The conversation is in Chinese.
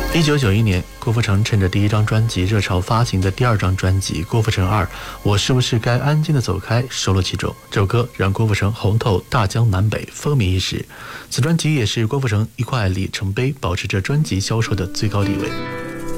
1991年，郭富城趁着第一张专辑热潮发行的第二张专辑《郭富城2：我是不是该安静的走开》收录其中。这首歌让郭富城红透大江南北，风靡一时。此专辑也是郭富城一块里程碑，保持着专辑销售的最高地位。